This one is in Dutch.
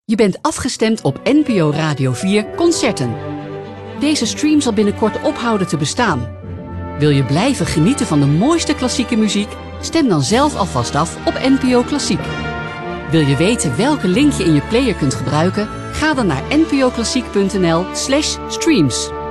Je bent afgestemd op NPO Radio 4 Concerten. Deze stream zal binnenkort ophouden te bestaan. Wil je blijven genieten van de mooiste klassieke muziek? Stem dan zelf alvast af op NPO Klassiek. Wil je weten welke link je in je player kunt gebruiken? Ga dan naar npoklassiek.nl/streams.